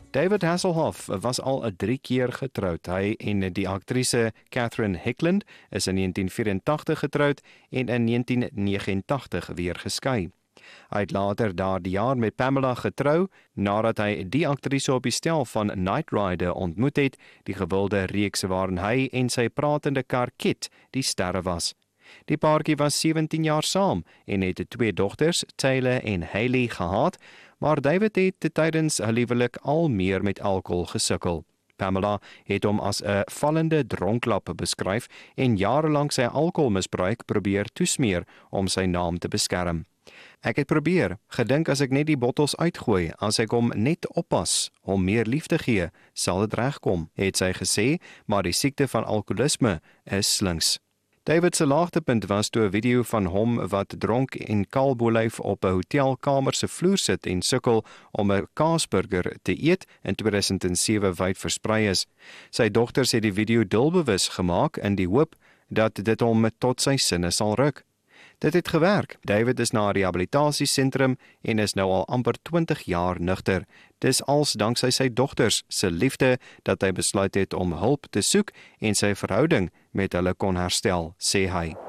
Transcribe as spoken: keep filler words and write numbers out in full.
David Hasselhoff was al drie keer getroud. Hy en die aktrise Catherine Hickland is in negentien vyerentagtig getroud en in negentien negenentagtig weer geskei. Hy het later daardie jaar met Pamela getrou, nadat hy die aktrise op die stel van Knight Rider ontmoet het, die gewilde reeks waarin hy en sy pratende kar Kit die sterre was. Die paartjie was sewentien jaar saam en het twee dogters, Taylor en Hayley, gehad, maar David het tydens hulle huwelik al meer met alkohol gesukkel. Pamela het hom as 'n vallende dronklap beskryf en jarelang sy alkoholmisbruik probeer toesmeer om sy naam te beskerm. Ek het probeer, gedink as ek net die bottels uitgooi, as ek hom net oppas, hom meer liefde gee, sal dit regkom, het sy gesê, maar die siekte van alkoholisme is slinks. David se laagtepunt was toe 'n video van hom wat dronk en kaalbolyf op 'n hotelkamer se vloer sit en sukkel om 'n kaasburger te eet in tweeduisend sewe wyd versprei is. Sy dogters het die video doelbewus gemaak in die hoop dat dit hom tot sy sinne sal ruk. Dit het gewerk. David is na 'n rehabilitasiesentrum en is nou al amper twintig jaar nugter. Dis als danksy sy dogters se liefde dat hy besluit het om hulp te soek en sy verhouding met hulle kon herstel, sê hy.